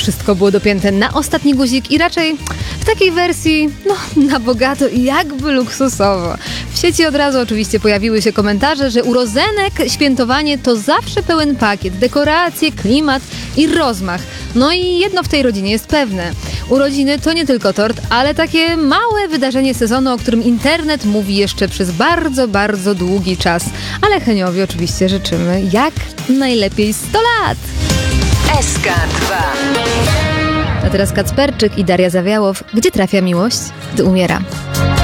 wszystko było dopięte na ostatni guzik i raczej w takiej wersji, na bogato i jakby luksusowo. W sieci od razu oczywiście pojawiły się komentarze, że urodzenek, świętowanie to zawsze pełen pakiet, dekoracje, klimat i rozmach. No i jedno w tej rodzinie jest pewne. Urodziny to nie tylko tort, ale takie małe wydarzenie sezonu, o którym internet mówi jeszcze przez bardzo, bardzo długi czas. Ale Heniowi oczywiście życzymy jak najlepiej 100 lat! SK2. A teraz Kacperczyk i Daria Zawiałow. Gdzie trafia miłość, gdy umiera?